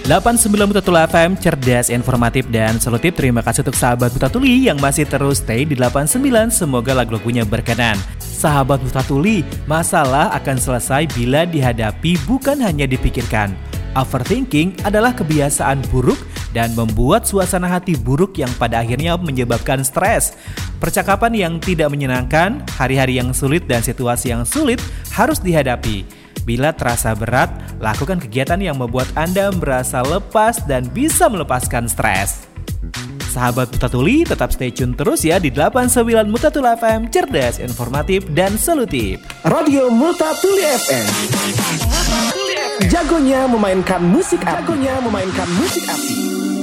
89 Mutatuli FM, cerdas, informatif, dan solutif. Terima kasih untuk sahabat Mutatuli yang masih terus stay di 89. Semoga lagu-lagunya berkenan. Sahabat Mutatuli, masalah akan selesai bila dihadapi, bukan hanya dipikirkan. Overthinking adalah kebiasaan buruk dan membuat suasana hati buruk yang pada akhirnya menyebabkan stres. Percakapan yang tidak menyenangkan, hari-hari yang sulit, dan situasi yang sulit harus dihadapi. Bila terasa berat, lakukan kegiatan yang membuat Anda merasa lepas dan bisa melepaskan stres. Sahabat Mutatuli, tetap stay tune terus ya di 89 Mutatuli FM, cerdas, informatif, dan solutif. Radio Mutatuli FM. Jagonya memainkan musik api.